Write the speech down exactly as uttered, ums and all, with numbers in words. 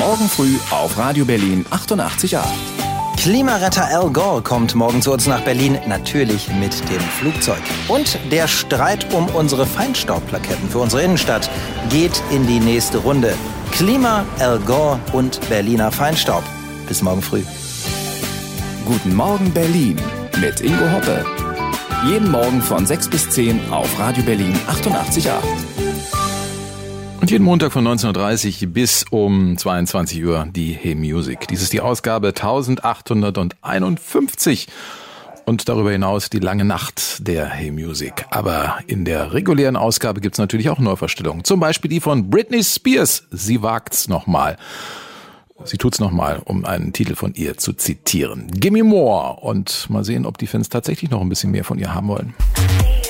Morgen früh auf Radio Berlin achtundachtzig Komma acht. Klimaretter Al Gore kommt morgen zu uns nach Berlin, natürlich mit dem Flugzeug. Und der Streit um unsere Feinstaubplaketten für unsere Innenstadt geht in die nächste Runde. Klima, Al Gore und Berliner Feinstaub. Bis morgen früh. Guten Morgen Berlin mit Ingo Hoppe. Jeden Morgen von sechs bis zehn auf Radio Berlin achtundachtzig Komma acht. Und jeden Montag von neunzehn Uhr dreißig bis um zweiundzwanzig Uhr die Hey Music. Dies ist die Ausgabe eintausendachthunderteinundfünfzig und darüber hinaus die lange Nacht der Hey Music. Aber in der regulären Ausgabe gibt's natürlich auch Neuverstellungen. Zum Beispiel die von Britney Spears. Sie wagt's nochmal. Sie tut's nochmal, um einen Titel von ihr zu zitieren. Gimme More. Und mal sehen, ob die Fans tatsächlich noch ein bisschen mehr von ihr haben wollen.